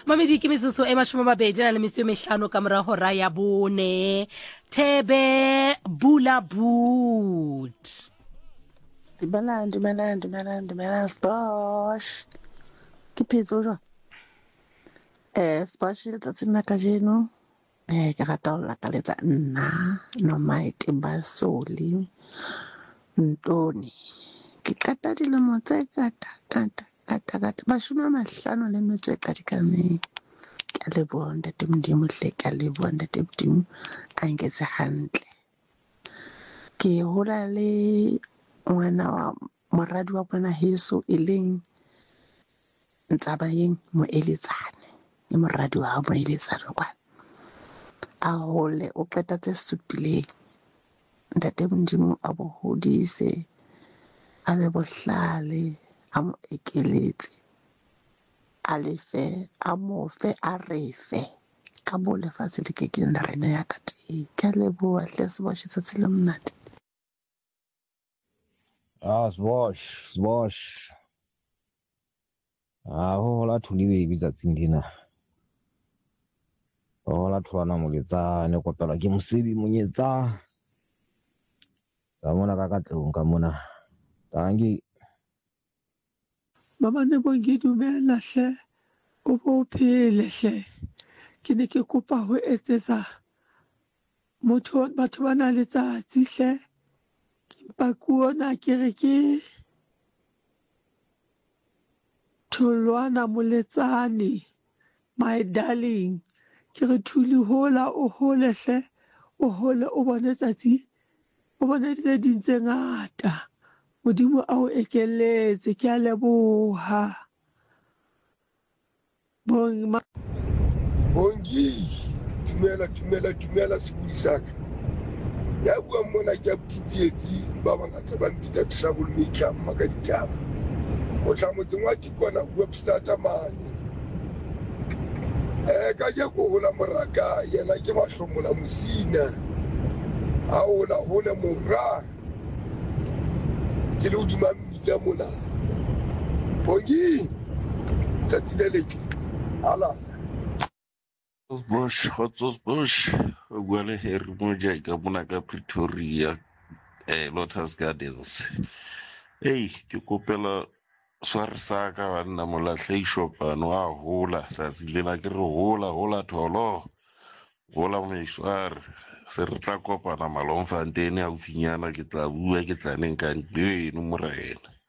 Mamedi ke metsotso e 25 ka mora hora ya bone. Thebe Bulabud. Dumelang Sposh. Ke phetso jwang? Sposh letsatsing la kajeno. Ke rata ho lakaletsa nna Nomaite Basoli Ntoni. Ke qeta dilemo tse kata 50 le metso e qadikaneng. Ke a leboha ntate Modimo hle, ke a leboha ntate Modimo a nketse hantle. Ke hola le ngwana wa moradi wa bona heso e leng Ntsabayeng Moeletsane. Ke moradi wa hao Moeletsane kwana. A hole o qeta tse supileng. Ntate Modimo a bo hodise, a be bohlale, a mo ekeletse, a lefe, a mo fe, a refe ka mo lefatshe le kekeng la rena ya ka teng. Ke a leboha hle Sposh tsatsi le monate. Sposh. Ho hola thuli baby tsatsing dina. Ho hola thwana Moletsane kopela ke mosebi monyetsa. Ka mona ka tlong ka mona. Tangi. Mama ne bonge dumela hle. O bo phele hle. Ke ne ke kopa ho etsetsa batho ba na letsatsi hle. Empa kuona ke re ke Tholwana Moletsane, my darling. Ke re thuli hola o hole hle. O hole o bone tsatsi. O bone tse ding tse ngata. Modimo a o ekeletse, ke a leboha. Bongi, dumela sebui saka. Ya bua mona ke a pitietsi ba bangata ba mpitsa troublemaker maka ditaba. O tla motseng wa Dikwana webstart mane. Ka je go hola moraka yena ke mahlomola Mosina. Ha hola mora. Ke le udima mmila mona. Bongi, tsatsi le letle. Ala. Bush, Wale Hermoja, Gabunaga Pretoria, Lotus Gardens. Hey, Kikopela Swarsaka and Namola Clay Shop and Hola, that's Lena Hola Tolo, Hola Meshwar, Serta Copa, Namalon Fantene, Alfiniana, Geta, Nenka, and Numerain.